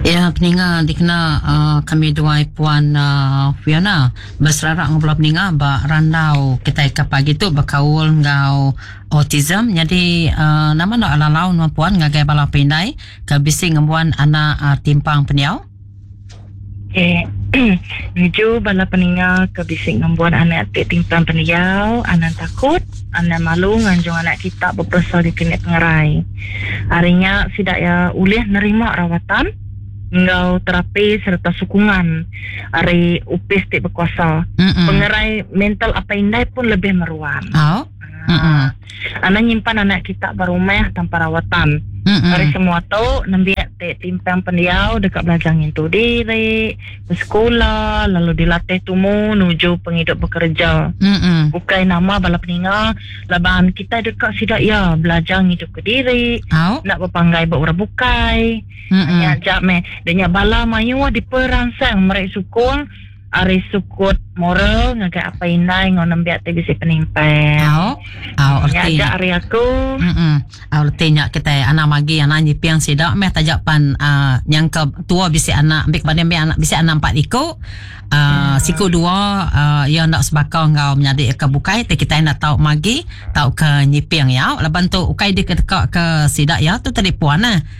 Ya, peninga dikena kami dua puan Fiona berserah ngobrol peninga ba randau kita ke pagi tu berkaul ngau autism. Jadi nama nak alalau no puan ngagai bala pindai ke bisi ngembuan anak timpang peniau. Nuju bala peninga ke bisi ngembuan anak timpang peniau, anak takut, anak malu nganjung anak kita berpersal di klinik pengerai. Harinya sidak ya ulih nerima rawatan ngau terapi serta sokongan hari upis tik berkuasa. Pengerai mental apa indai pun lebih meruan. Anak nyimpan anak kita berumah tanpa rawatan. Hari semua tu nambiak tik timpang pendiau dekat belajar ngintu diri, bersekolah, lalu dilatih tumu nuju penghidup bekerja. Bukai nama bala peninga laban kita dekat sidak ya belajar ngidup ke diri, nak berpanggai berurah bukai. Hanya jak me denya bala mayu diperangsang mereka sukung ari sukut moral ngagai apa indai ngon biak te bisi penimpang. Arti jak ari aku. Artinya kita anak magi anak nyipiang sidak meh tajapan yang ke tua bisi anak ambik badan anak bisi anak 4 iko. Siku 2 ya nak sebakau ngau menjadi ke bukai te kita nak tahu magi tahu ke nyipiang ya laban tu ukai dia ke sidak ya tu tadi puan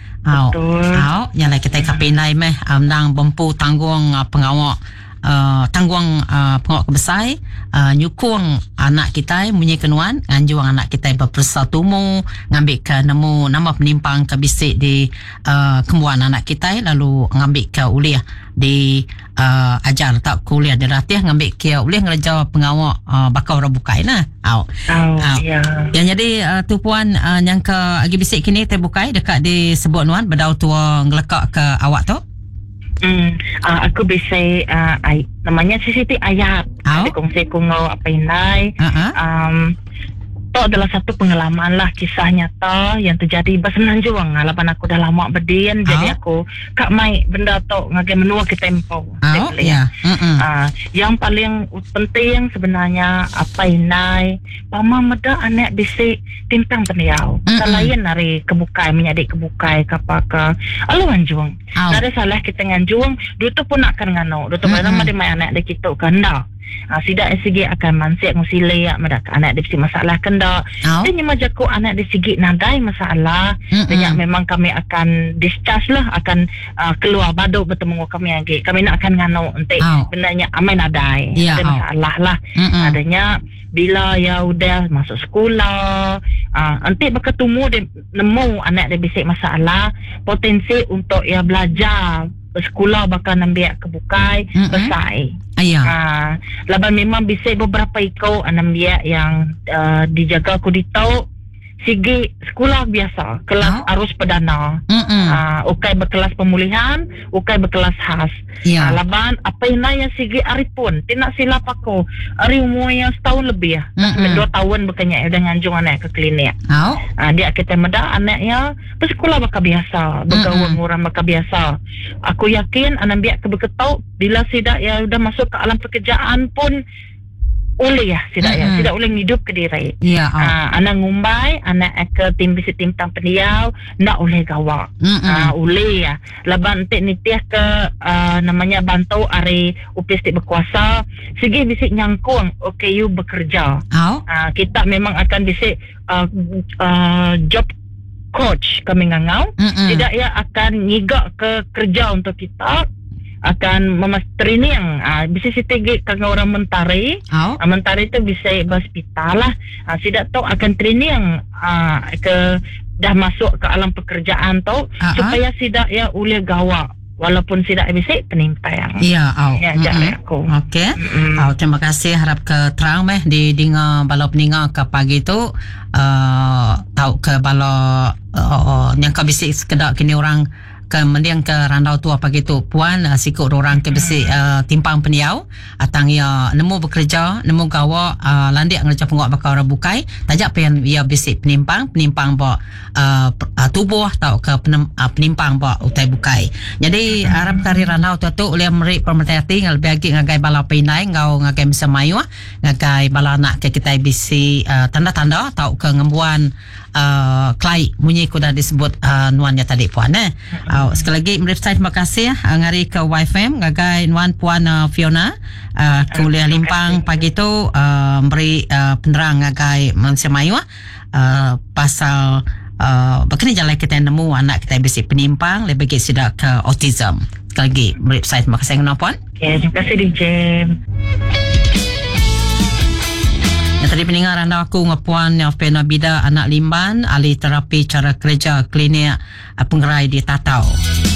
yang lain kita kapinai meh nang bempu tanggung pengawak tanggung pengawak kebesai nyukung anak kita munyi kenuan anjuang anak kita berpersal tumu ngambil ke nemu nama penimpang ke bisik di kembuan anak kita lalu ngambil ke uliah di ajar tak kuliah di ratih ngambil ke uliah ngerja pengawak bakal rebukai nah yang jadi tu puan yang ke agi bisik kini terbukai dekat di sebut nuan berdau tua ngelekak ke awak tu. Aku bisa namanya CCTV ayat. Ada kongsi kungau apa indai. Itu adalah satu pengalaman lah, kisah nyata yang terjadi bersenanjuang. Lapan aku dah lama berdiam, jadi aku kak mai benda tu ngagai menua ke tempo. Yang paling penting sebenarnya apa indai pama meda anak bisi timpang peniau. Selain dari kebukai menjadi kebukai kapaka alu nganjuang. Dari salah kita nganjuang, dia tu pun nak kan ngano. Dia tu mana dia mai anak dia kita kanda. Sidak segi akan mansiak ngusile madak anak dia bisi masalah kenda. Dan nyama jaku anak dia segi nadai masalah. Dan memang kami akan discharge lah, akan keluar baduk bertemu kami lagi. Kami nak akan ngano untuk benarnya amai nadai. Ada masalah lah. Adanya bila ya udah masuk sekolah, nanti berketemu dia nemu anak dia bisi masalah, potensi untuk ya belajar sekolah bakal nambiak kebukai besai. Laban memang bisa beberapa ikau nambiak yang dijaga aku ditau sigi sekolah biasa kelas arus perdana. Ukai berkelas pemulihan, ukai berkelas khas. Laban apa yang sigi ari pun tidak silap aku ari umur yang setahun lebih 2 tahun bukannya udah nganjung anak ke klinik. Dia kita meda anaknya bersekolah bakal biasa, bergaul orang bakal biasa. Aku yakin anak biak kebeketau bila sidak ya udah masuk ke alam pekerjaan pun oleh ya tidak oleh hidup ke diri. Anak ngumbai anak ke tim bisi timpang pendiau nak oleh gawak. Oleh ya laban tek nitiah ke namanya bantu ari upis tik berkuasa segi bisi nyangkung you bekerja. Kita memang akan bisi job coach kami ngangau. Tidak ya akan ngigak ke kerja untuk kita, akan training bisa sitegi kagak orang mentari. Mentari itu bisa hospital lah. Sidak tahu akan training ke dah masuk ke alam pekerjaan tu supaya sidak ya ulih gawak walaupun sidak bisa penimpang. Jadi aku. Okey. Terima kasih harap ke terang meh di dinga bala peninga ke pagi tu tahu ke bala yang ke bisik sekedar kini orang ke mendiang ke randau tua pagi tu puan sikut orang ke besi timpang peniau atang ya nemu bekerja nemu gawa landik ngerja pengawak bakal orang bukai tajak pen ya besi penimpang bawa tubuh atau ke penimpang bawa utai bukai. Jadi harap kari randau tu oleh merik pemerhati lebih lagi ngagai bala pinai ngau ngagai bisa mayu ngagai bala nak ke kita bisi tanda-tanda atau ke ngembuan klai munyi ku dah disebut nuannya tadi puan Sekali lagi saya terima kasih ngari ke YFM ngagai Puan Fiona kuliah Limpang pagi tu beri penerang ngagai Malaysia Melayu pasal bagaimana jalan kita nemu anak kita bisi penyimpang lebih bagi sidak ke autism. Sekali lagi beri saya terima kasih Puan. Okay, terima kasih DJ. Yang tadi pendengar anda aku Puan Fiona Bida anak Limban ahli terapi cara kerja klinik penggerai di Tatau.